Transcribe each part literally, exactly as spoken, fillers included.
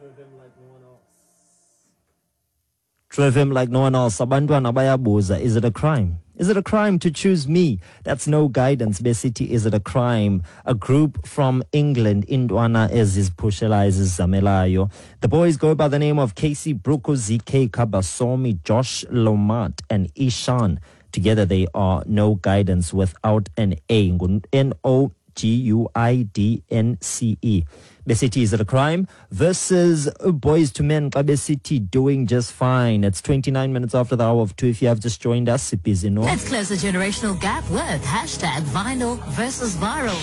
Drove him like no one else. Abantwana bayabuza, is it a crime? Is it a crime to choose me? That's no guidance. Besity, is it a crime? A group from England, Indwana Ezis Pushelizes Zamelayo. The boys go by the name of Casey Bruko, Z K Kabasomi, Josh Lomat, and Ishan. Together they are No Guidance without an A. N O G U I D N C E. Besity, is it a crime? Versus Boys to Men, Besity, doing just fine. It's twenty-nine minutes after the hour of two. If you have just joined us, it is in. Let's close the generational gap with hashtag vinyl versus viral.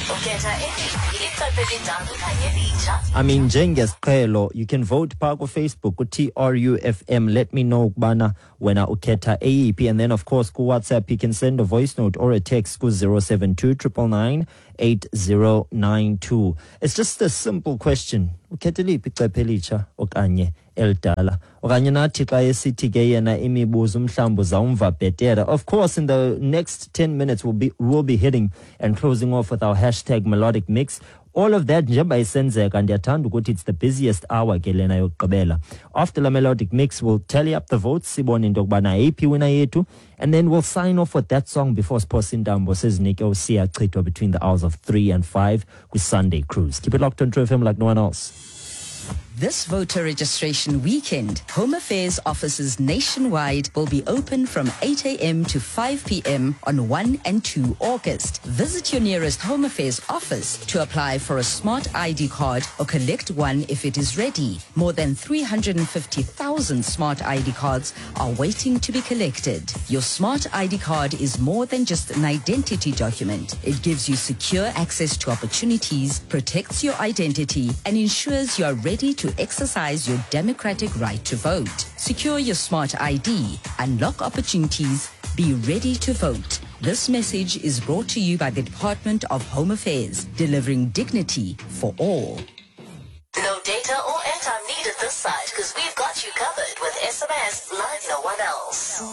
I mean, Jenges Kelo, you can vote Park or Facebook, T R U F M. Let me know, Bana, when I uketa A E P. And then, of course, go WhatsApp, you can send a voice note or a text, go zero seven two nine nine eight zero nine two. It's just a simple question. Ukhetha liphi icephe elitsha okanye eldala okanye nathi xa esithi ke yena imibuzo mhlawumbe zawumva bhetera. Of course, in the next ten minutes we'll be we'll be hitting and closing off with our hashtag melodic mix. All of that njengoba isenzeka ndiyathanda ukuthi it's the busiest hour ke lena yokugqibela. After the melodic mix, we'll tally up the votes, sibone into yokubana yeyiphi winner yethu, and then we'll sign off with that song before Siphosa Intambo sizinike usiyachithwa between the hours of three and five with Sunday Cruise. Keep it locked on True F M like no one else. This voter registration weekend, Home Affairs offices nationwide will be open from eight a.m. to five p.m. on first and second August. Visit your nearest Home Affairs office to apply for a smart I D card or collect one if it is ready. More than three hundred fifty thousand smart I D cards are waiting to be collected. Your smart I D card is more than just an identity document. It gives you secure access to opportunities, protects your identity, and ensures you are ready to exercise your democratic right to vote. Secure your smart I D, unlock opportunities, be ready to vote. This message is brought to you by the Department of Home Affairs, delivering dignity for all. No data or airtime needed this side because we've got you covered with S M S like no one else.